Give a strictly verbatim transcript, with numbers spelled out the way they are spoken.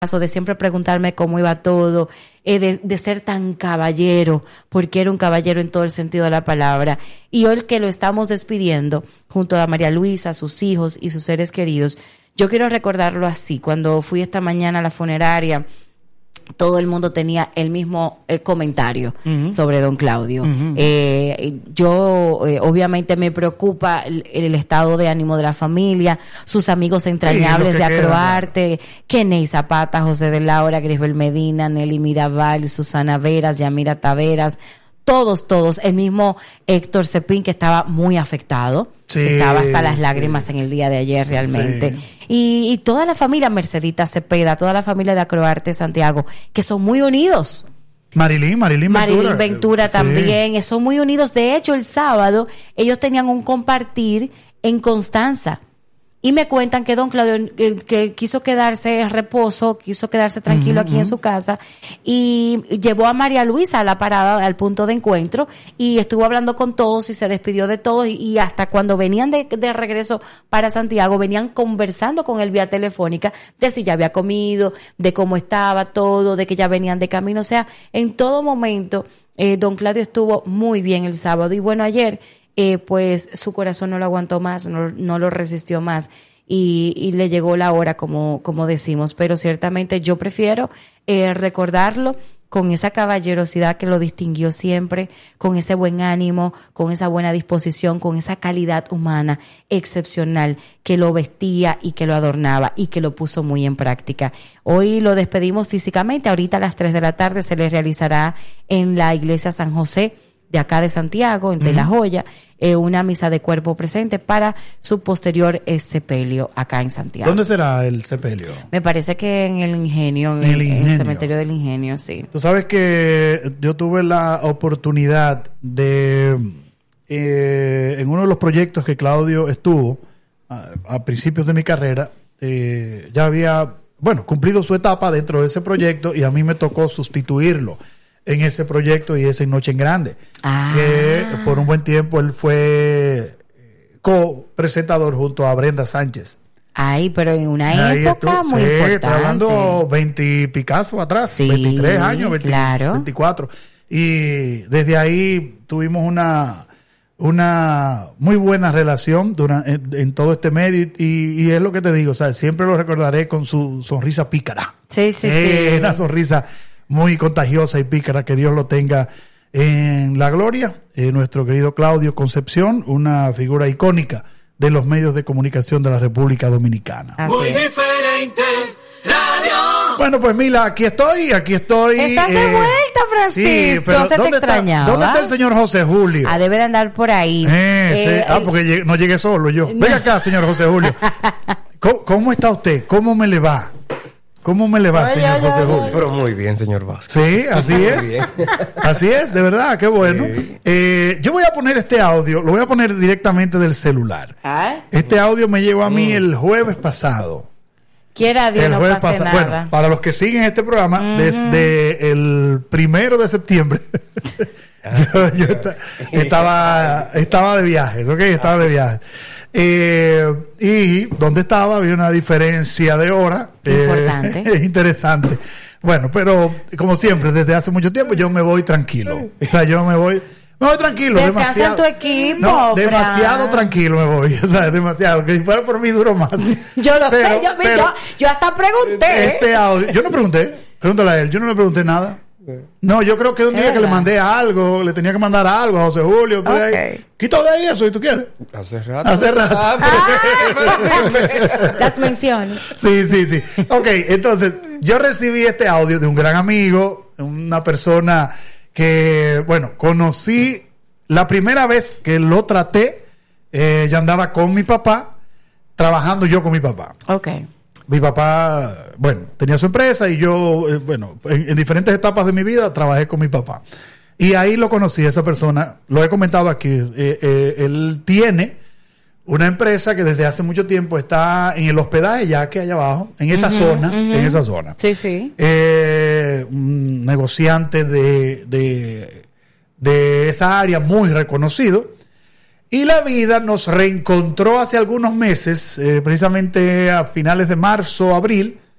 de siempre preguntarme cómo iba todo, eh, de, de ser tan caballero, porque era un caballero en todo el sentido de la palabra. Y hoy que lo estamos despidiendo, junto a María Luisa, sus hijos y sus seres queridos, yo quiero recordarlo así. Cuando fui esta mañana a la funeraria, todo el mundo tenía el mismo el comentario uh-huh. sobre don Claudio. Uh-huh. Eh, yo, eh, obviamente, me preocupa el, el estado de ánimo de la familia, sus amigos entrañables sí, de Acroarte, Kenny Zapata, José de Laura, Grisbel Medina, Nelly Mirabal, Susana Veras, Yamira Taveras, todos, todos. El mismo Héctor Cepín, que estaba muy afectado. Sí, estaba hasta las lágrimas sí. en el día de ayer realmente. Sí. Y, y toda la familia Mercedita Cepeda, toda la familia de Acroarte Santiago, que son muy unidos. Marilyn, Marilyn Ventura. Marilyn Ventura sí. también, son muy unidos. De hecho, el sábado ellos tenían un compartir en Constanza. Y me cuentan que don Claudio que, que quiso quedarse en reposo, quiso quedarse tranquilo uh-huh, aquí uh-huh. en su casa y llevó a María Luisa a la parada, al punto de encuentro, y estuvo hablando con todos y se despidió de todos y, y hasta cuando venían de, de regreso para Santiago, venían conversando con él vía telefónica de si ya había comido, de cómo estaba todo, de que ya venían de camino. O sea, en todo momento eh, don Claudio estuvo muy bien el sábado. Y bueno, ayer Eh, pues su corazón no lo aguantó más, no, no lo resistió más y, y le llegó la hora, como, como decimos. Pero ciertamente yo prefiero eh, recordarlo con esa caballerosidad que lo distinguió siempre, con ese buen ánimo, con esa buena disposición, con esa calidad humana excepcional que lo vestía y que lo adornaba y que lo puso muy en práctica. Hoy lo despedimos físicamente, ahorita a las tres de la tarde se le realizará en la iglesia San José de acá de Santiago, de uh-huh. La Joya, eh, una misa de cuerpo presente para su posterior eh, sepelio acá en Santiago. ¿Dónde será el sepelio? Me parece que en el Ingenio, en, en, el, Ingenio. en el cementerio del Ingenio, sí. Tú sabes que yo tuve la oportunidad de, eh, en uno de los proyectos que Claudio estuvo, a, a principios de mi carrera, eh, ya había, bueno, cumplido su etapa dentro de ese proyecto y a mí me tocó sustituirlo en ese proyecto y ese Noche en Grande, ah. que por un buen tiempo él fue co-presentador junto a Brenda Sánchez. Ay, pero en una Ahí época estuvo, muy sí, importante. Estoy hablando veinte Picasso atrás, sí, veintitrés años, veinte, claro. veinticuatro. Y desde ahí tuvimos una una muy buena relación durante, en, en todo este medio y, y es lo que te digo, o sea, siempre lo recordaré con su sonrisa pícara. Sí, sí, eh, sí. Una sonrisa muy contagiosa y pícara, que Dios lo tenga en la gloria. Eh, nuestro querido Claudio Concepción, una figura icónica de los medios de comunicación de la República Dominicana. Así muy es. Diferente radio. Bueno, pues Mila, aquí estoy, aquí estoy. Estás eh, de vuelta, Francisco. Sí, pero se ¿dónde te extrañaba? Está, ¿Dónde está el señor José Julio? Ah, debe de andar por ahí. Eh, eh, sí. Ah, el... porque llegué, no llegué solo yo. No. Venga acá, señor José Julio. ¿Cómo, ¿Cómo está usted? ¿Cómo me le va? ¿Cómo me le va, oye, señor oye, José Julio? Pero muy bien, señor Vázquez. Sí, así es. Así es, de verdad, qué bueno. Sí. Eh, yo voy a poner este audio, lo voy a poner directamente del celular. ¿Ah? Este audio me llegó a mí mm. el jueves pasado. Quiera Dios, el no jueves pase pasado. nada. Bueno, para los que siguen este programa, mm-hmm. desde el primero de septiembre, yo, yo está, estaba, estaba de viajes, ¿ok? Estaba de viajes. Eh, y donde estaba había una diferencia de hora importante, eh, interesante. Bueno, pero como siempre desde hace mucho tiempo yo me voy tranquilo, o sea, yo me voy me voy tranquilo. Descansa demasiado, en tu equipo, no, demasiado tranquilo me voy, o sea, demasiado, que si fuera por mí duro más. Yo lo pero, sé, yo, pero, yo, yo hasta pregunté. Este audio, yo no pregunté, pregúntale a él, yo no le pregunté nada. No, yo creo que un día verdad? que le mandé algo, le tenía que mandar algo a José Julio. Pues okay. ahí, quito de ahí eso, si tú quieres. Hace rato. Hace rato. Ah, las menciones. Sí, sí, sí. Ok, entonces, yo recibí este audio de un gran amigo, una persona que, bueno, conocí la primera vez que lo traté. Eh, yo andaba con mi papá, trabajando yo con mi papá. Ok. Mi papá, bueno, tenía su empresa y yo, eh, bueno, en, en diferentes etapas de mi vida trabajé con mi papá. Y ahí lo conocí, esa persona, lo he comentado aquí, eh, eh, él tiene una empresa que desde hace mucho tiempo está en el hospedaje, ya que allá abajo, en esa uh-huh, zona, uh-huh. en esa zona. Sí, sí. Eh, un negociante de, de, de esa área muy reconocido. Y la vida nos reencontró hace algunos meses, eh, precisamente a finales de marzo, abril,